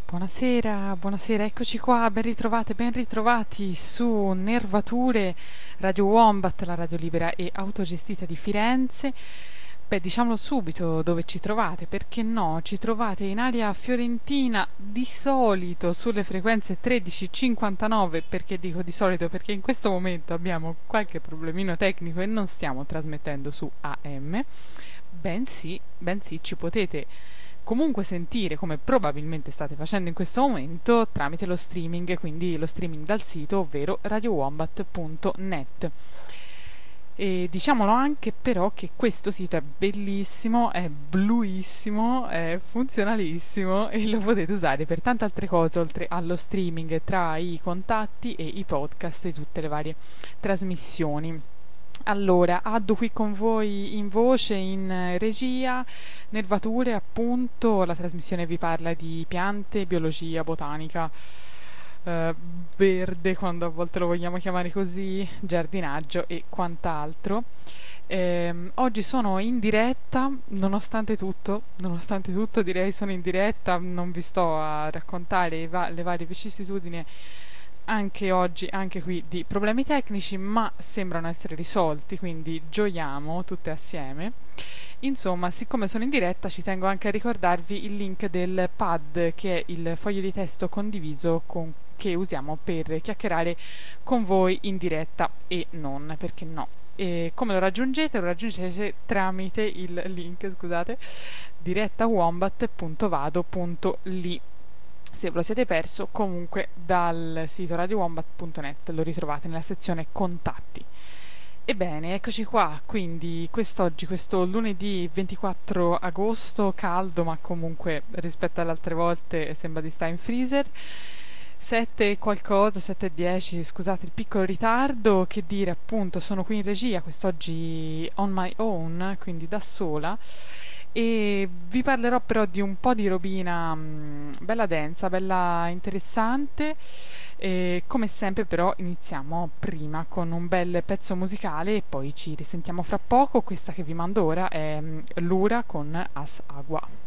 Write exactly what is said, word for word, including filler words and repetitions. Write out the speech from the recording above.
Buonasera, buonasera, eccoci qua, ben ritrovate, ben ritrovati su Nervature, Radio Wombat, la radio libera e autogestita di Firenze. Beh, diciamolo subito dove ci trovate, perché no? Ci trovate in area fiorentina di solito sulle frequenze tredici cinquantanove, perché dico di solito? Perché in questo momento abbiamo qualche problemino tecnico e non stiamo trasmettendo su A M, bensì, bensì ci potete comunque sentire, come probabilmente state facendo in questo momento, tramite lo streaming, quindi lo streaming dal sito, ovvero radio wombat punto net. E diciamolo anche però che questo sito è bellissimo, è bluissimo, è funzionalissimo e lo potete usare per tante altre cose oltre allo streaming tra i contatti e i podcast e tutte le varie trasmissioni. Allora, Addo qui con voi in voce, in eh, regia, Nervature appunto, la trasmissione vi parla di piante, biologia, botanica, eh, verde quando a volte lo vogliamo chiamare così, giardinaggio e quant'altro. Ehm, oggi sono in diretta, nonostante tutto, nonostante tutto direi sono in diretta, non vi sto a raccontare i va- le varie vicissitudini anche oggi, anche qui, di problemi tecnici, ma sembrano essere risolti, quindi gioiamo tutte assieme. Insomma, siccome sono in diretta, ci tengo anche a ricordarvi il link del pad, che è il foglio di testo condiviso con- che usiamo per chiacchierare con voi in diretta e non, perché no. E come lo raggiungete? Lo raggiungete tramite il link, scusate, diretta wombat punto vado punto li. Se ve lo siete perso, comunque dal sito radio wombat punto net lo ritrovate nella sezione contatti. Ebbene, eccoci qua, quindi quest'oggi, questo lunedì ventiquattro agosto, caldo ma comunque rispetto alle altre volte sembra di stare in freezer. sette e qualcosa, sette e dieci, scusate il piccolo ritardo, che dire appunto, sono qui in regia quest'oggi on my own, quindi da sola, e vi parlerò però di un po' di robina mh, bella densa, bella interessante. E come sempre però iniziamo prima con un bel pezzo musicale e poi ci risentiamo fra poco. Questa che vi mando ora è mh, Lura con As Agua.